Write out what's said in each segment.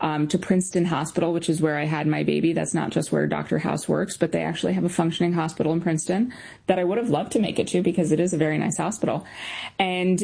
to Princeton Hospital, which is where I had my baby. That's not just where Dr. House works, but they actually have a functioning hospital in Princeton that I would have loved to make it to because it is a very nice hospital. And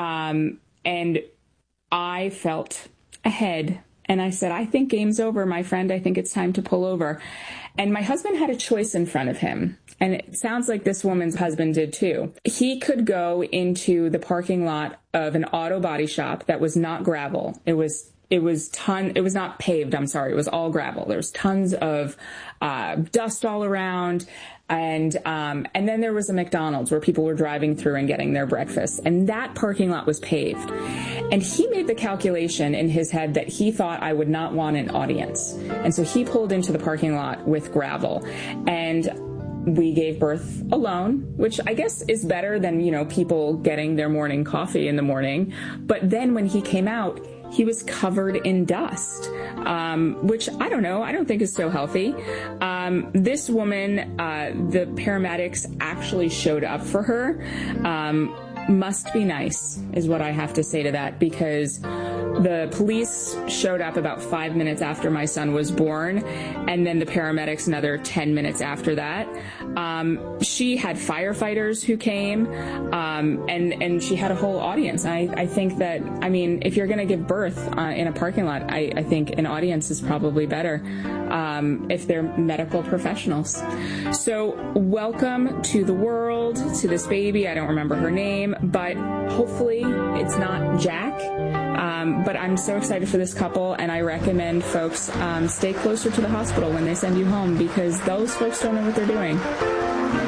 I felt ahead. And I said, I think game's over, my friend. I think it's time to pull over. And my husband had a choice in front of him. And it sounds like this woman's husband did too. He could go into the parking lot of an auto body shop that was not gravel. It was not paved. I'm sorry. It was all gravel. There's tons of dust all around. And then there was a McDonald's where people were driving through and getting their breakfast. And that parking lot was paved. And he made the calculation in his head that he thought I would not want an audience. And so he pulled into the parking lot with gravel. And we gave birth alone, which I guess is better than, people getting their morning coffee in the morning. But then when he came out, he was covered in dust, which I don't know. I don't think is so healthy. This woman, the paramedics actually showed up for her. Must be nice is what I have to say to that, because the police showed up about 5 minutes after my son was born, and then the paramedics another 10 minutes after that. She had firefighters who came, and she had a whole audience. I think that, if you're going to give birth in a parking lot, I think an audience is probably better if they're medical professionals. So welcome to the world, to this baby. I don't remember her name, but hopefully it's not Jack. But I'm so excited for this couple, and I recommend folks stay closer to the hospital when they send you home, because those folks don't know what they're doing.